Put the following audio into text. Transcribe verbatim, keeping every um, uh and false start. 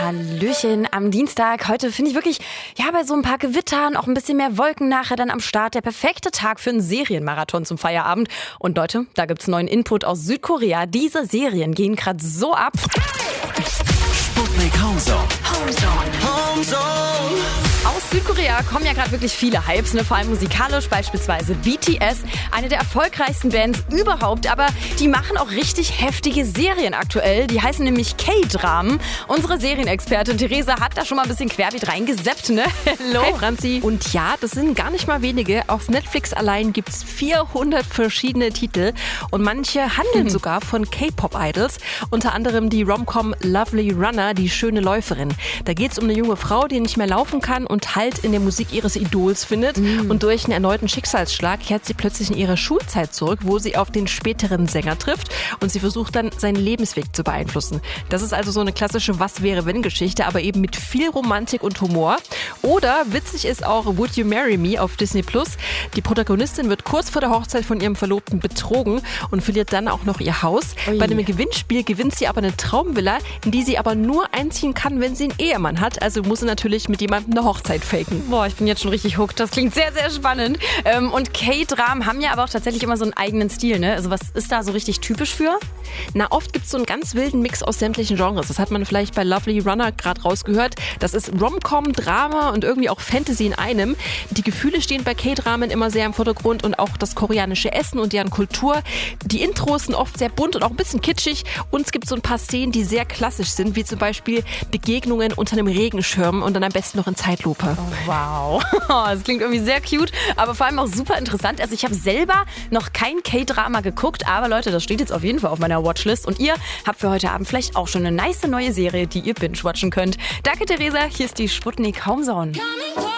Hallöchen am Dienstag. Heute finde ich wirklich, ja, bei so ein paar Gewittern, auch ein bisschen mehr Wolken nachher dann am Start, der perfekte Tag für einen Serienmarathon zum Feierabend. Und Leute, da gibt's neuen Input aus Südkorea. Diese Serien gehen gerade so ab. Sputnik Homezone. Homezone. Homezone. Aus Südkorea kommen ja gerade wirklich viele Hypes, ne? Vor allem musikalisch, beispielsweise B T S, eine der erfolgreichsten Bands überhaupt, aber die machen auch richtig heftige Serien aktuell, die heißen nämlich K-Dramen. Unsere Serienexpertin Theresa hat da schon mal ein bisschen querbeet reingesappt, ne? Hello. Hi Franzi. Und ja, das sind gar nicht mal wenige. Auf Netflix allein gibt's vierhundert verschiedene Titel und manche handeln mhm. sogar von K-Pop-Idols, unter anderem die Rom-Com Lovely Runner, die schöne Läuferin. Da geht's um eine junge Frau, die nicht mehr laufen kann und Halt in der Musik ihres Idols findet. Mm. Und durch einen erneuten Schicksalsschlag kehrt sie plötzlich in ihre Schulzeit zurück, wo sie auf den späteren Sänger trifft und sie versucht dann, seinen Lebensweg zu beeinflussen. Das ist also so eine klassische Was-wäre-wenn-Geschichte, aber eben mit viel Romantik und Humor. Oder witzig ist auch Would You Marry Me auf Disney Plus. Die Protagonistin wird kurz vor der Hochzeit von ihrem Verlobten betrogen und verliert dann auch noch ihr Haus. Ui. Bei einem Gewinnspiel gewinnt sie aber eine Traumvilla, in die sie aber nur einziehen kann, wenn sie einen Ehemann hat. Also muss sie natürlich mit jemandem eine Hochzeit faken. Boah, ich bin jetzt schon richtig hooked. Das klingt sehr, sehr spannend. Ähm, und K-Dramen haben ja aber auch tatsächlich immer so einen eigenen Stil, ne? Also was ist da so richtig typisch für? Na, oft gibt es so einen ganz wilden Mix aus sämtlichen Genres. Das hat man vielleicht bei Lovely Runner gerade rausgehört. Das ist Rom-Com, Drama und irgendwie auch Fantasy in einem. Die Gefühle stehen bei K-Dramen immer sehr im Vordergrund und auch das koreanische Essen und deren Kultur. Die Intros sind oft sehr bunt und auch ein bisschen kitschig. Und es gibt so ein paar Szenen, die sehr klassisch sind, wie zum Beispiel Begegnungen unter einem Regenschirm und dann am besten noch in Zeitlupe. Oh, wow, das klingt irgendwie sehr cute, aber vor allem auch super interessant. Also ich habe selber noch kein K-Drama geguckt, aber Leute, das steht jetzt auf jeden Fall auf meiner Watchlist und ihr habt für heute Abend vielleicht auch schon eine nice neue Serie, die ihr binge-watchen könnt. Danke Theresa, hier ist die Sputnik Homezone.